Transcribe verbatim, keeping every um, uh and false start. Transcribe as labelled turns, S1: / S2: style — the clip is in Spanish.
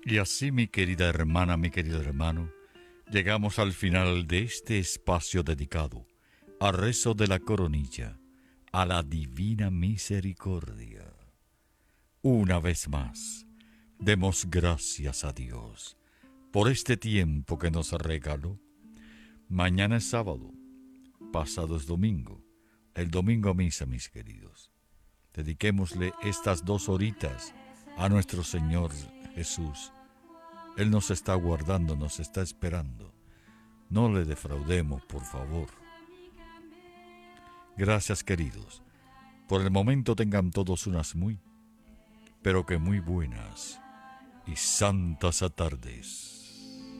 S1: Y así, mi querida hermana, mi querido hermano, llegamos al final de este espacio dedicado al rezo de la coronilla, a la divina misericordia. Una vez más, demos gracias a Dios por este tiempo que nos regaló. Mañana es sábado, pasado es domingo, el domingo a misa, mis queridos. Dediquémosle estas dos horitas a nuestro Señor Jesús. Él nos está guardando, nos está esperando. No le defraudemos, por favor. Gracias, queridos. Por el momento tengan todos unas muy, pero que muy buenas y santas tardes.